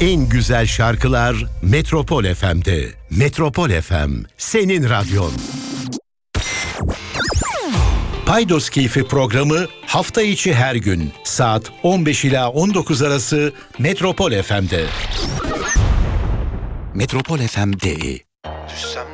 En güzel şarkılar Metropol FM'de. Metropol FM, senin radyon. Paydos Keyfi programı hafta içi her gün saat 15 ila 19 arası Metropol FM'de. Metropol FM.de. Düşsem